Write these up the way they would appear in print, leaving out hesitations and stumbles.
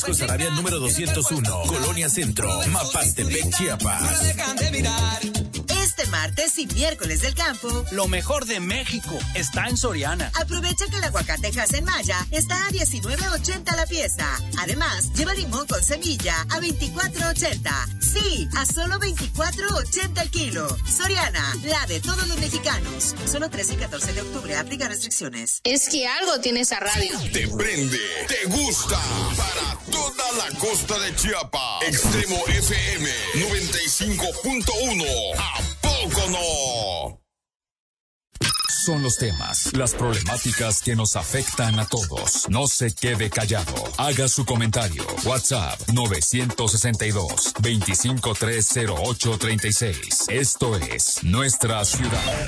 Cosarabia número 201, Colonia Centro, Mapastepec, Chiapas. Este martes y miércoles del campo, lo mejor de México está en Soriana. Aprovecha que el aguacatejas en Maya está a $19.80 la pieza. Además, lleva limón con semilla a $24.80. Sí, a solo $24.80 el kilo. Soriana, la de todos los mexicanos. Solo 13 y 14 de octubre, aplica restricciones. Es que algo tiene esa radio. Te prende, te gusta. Para toda la costa de Chiapas. Extremo FM 95.1. ¿A poco no? Son los temas, las problemáticas que nos afectan a todos. No se quede callado. Haga su comentario. WhatsApp 963-2530836. Esto es Nuestra Ciudad.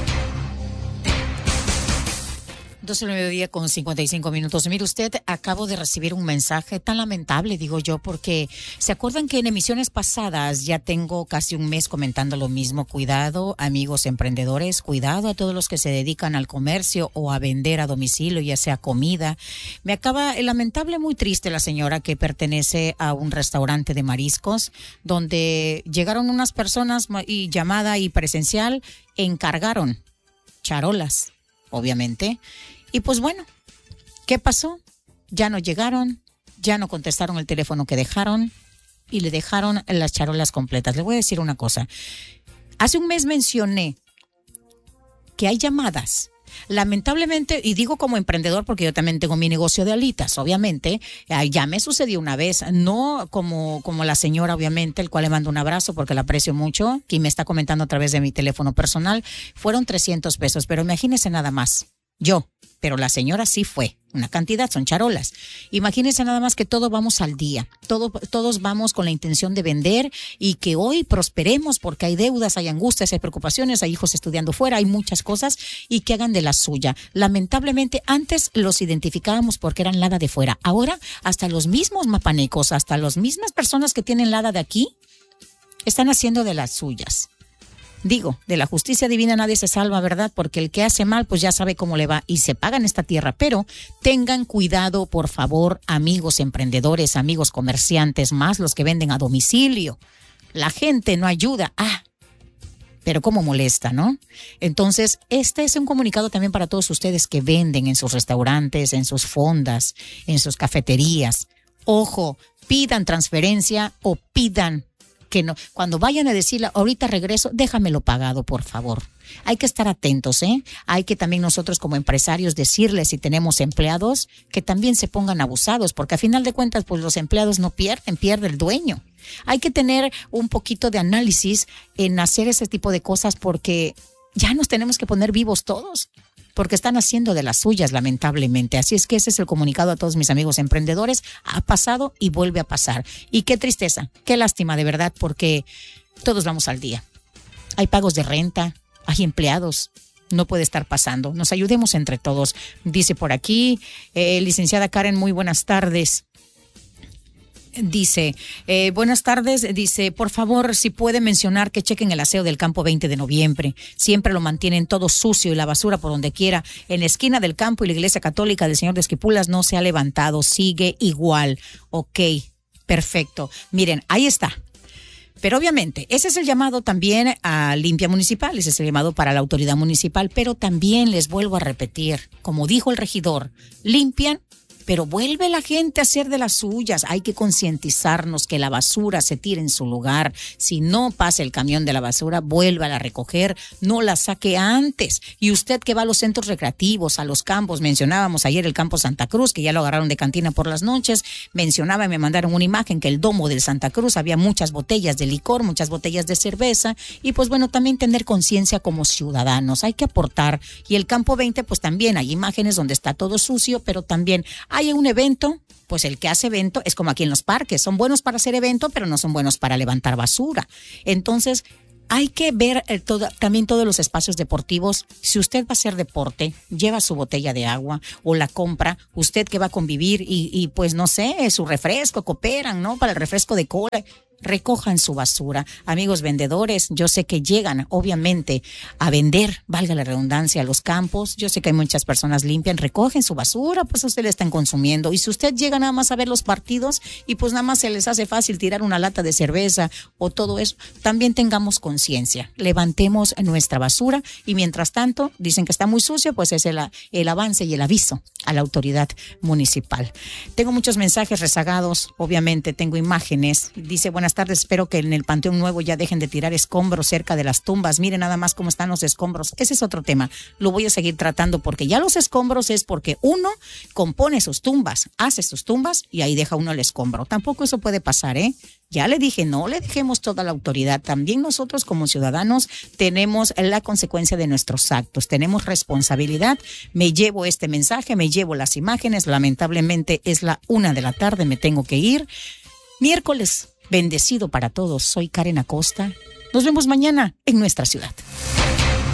12 del mediodía con 55 minutos. Mire usted, acabo de recibir un mensaje tan lamentable, digo yo, porque ¿se acuerdan que en emisiones pasadas ya tengo casi un mes comentando lo mismo? Cuidado, amigos emprendedores, cuidado a todos los que se dedican al comercio o a vender a domicilio, ya sea comida. Me acaba, lamentable, muy triste la señora que pertenece a un restaurante de mariscos, donde llegaron unas personas y llamada y presencial, encargaron charolas, obviamente. Y pues bueno, ¿qué pasó? Ya no llegaron, ya no contestaron el teléfono que dejaron y le dejaron las charolas completas. Le voy a decir una cosa. Hace un mes mencioné que hay llamadas. Lamentablemente, y digo como emprendedor porque yo también tengo mi negocio de alitas, obviamente, ya me sucedió una vez, no como la señora, obviamente, el cual le mando un abrazo porque la aprecio mucho, que me está comentando a través de mi teléfono personal, fueron $300, pero imagínense nada más, pero la señora sí fue, una cantidad, son charolas. Imagínense nada más que todos vamos al día, todos vamos con la intención de vender y que hoy prosperemos porque hay deudas, hay angustias, hay preocupaciones, hay hijos estudiando fuera, hay muchas cosas y que hagan de la suya. Lamentablemente antes los identificábamos porque eran lada de fuera, ahora hasta los mismos mapanecos, hasta las mismas personas que tienen lada de aquí están haciendo de las suyas. Digo, de la justicia divina nadie se salva, ¿verdad? Porque el que hace mal, pues ya sabe cómo le va y se paga en esta tierra. Pero tengan cuidado, por favor, amigos emprendedores, amigos comerciantes, más los que venden a domicilio. La gente no ayuda. Pero cómo molesta, ¿no? Entonces, este es un comunicado también para todos ustedes que venden en sus restaurantes, en sus fondas, en sus cafeterías. Ojo, pidan transferencia o pidan que no, cuando vayan a decirle, ahorita regreso, déjamelo pagado, por favor. Hay que estar atentos, Hay que también nosotros como empresarios decirles si tenemos empleados que también se pongan abusados, porque a final de cuentas, pues los empleados no pierden, pierde el dueño. Hay que tener un poquito de análisis en hacer ese tipo de cosas porque ya nos tenemos que poner vivos todos, porque están haciendo de las suyas, lamentablemente. Así es que ese es el comunicado a todos mis amigos emprendedores. Ha pasado y vuelve a pasar. Y qué tristeza, qué lástima de verdad, porque todos vamos al día. Hay pagos de renta, hay empleados. No puede estar pasando. Nos ayudemos entre todos. Dice por aquí, licenciada Karen, muy buenas tardes. Dice, buenas tardes, dice, por favor, si puede mencionar que chequen el aseo del campo 20 de noviembre. Siempre lo mantienen todo sucio y la basura por donde quiera. En la esquina del campo y la iglesia católica del Señor de Esquipulas no se ha levantado, sigue igual. Ok, perfecto. Miren, ahí está. Pero obviamente, ese es el llamado también a Limpia Municipal, ese es el llamado para la autoridad municipal, pero también les vuelvo a repetir, como dijo el regidor, limpian, pero vuelve la gente a hacer de las suyas. Hay que concientizarnos que la basura se tire en su lugar. Si no pasa el camión de la basura, vuélvala a recoger, no la saque antes. Y usted que va a los centros recreativos, a los campos, mencionábamos ayer el campo Santa Cruz, que ya lo agarraron de cantina por las noches, mencionaba y me mandaron una imagen que el domo del Santa Cruz había muchas botellas de licor, muchas botellas de cerveza, y pues bueno, también tener conciencia como ciudadanos, hay que aportar. Y el campo 20, pues también hay imágenes donde está todo sucio, pero también hay un evento, pues el que hace evento es como aquí en los parques, son buenos para hacer evento, pero no son buenos para levantar basura. Entonces, hay que ver también todos los espacios deportivos. Si usted va a hacer deporte, lleva su botella de agua o la compra, usted que va a convivir y pues no sé, su refresco, cooperan, ¿no? Para el refresco de cola. recojan su basura. Amigos vendedores, yo sé que llegan, obviamente, a vender, valga la redundancia, a los campos. Yo sé que hay muchas personas limpian, recogen su basura, pues ustedes están consumiendo. Y si usted llega nada más a ver los partidos y pues nada más se les hace fácil tirar una lata de cerveza o todo eso, también tengamos conciencia. Levantemos nuestra basura y mientras tanto, dicen que está muy sucio, pues es el avance y el aviso a la autoridad municipal. Tengo muchos mensajes rezagados, obviamente tengo imágenes. Dice, buenas tardes, espero que en el Panteón Nuevo ya dejen de tirar escombros cerca de las tumbas. Miren nada más cómo están los escombros. Ese es otro tema. Lo voy a seguir tratando porque ya los escombros es porque uno compone sus tumbas, hace sus tumbas y ahí deja uno el escombro. Tampoco eso puede pasar, ¿eh? Ya le dije, no le dejemos toda la autoridad. También nosotros como ciudadanos tenemos la consecuencia de nuestros actos. Tenemos responsabilidad. Me llevo este mensaje, me llevo las imágenes. Lamentablemente es la 1:00 p.m, me tengo que ir. Miércoles, bendecido para todos. Soy Karen Acosta. Nos vemos mañana en nuestra ciudad.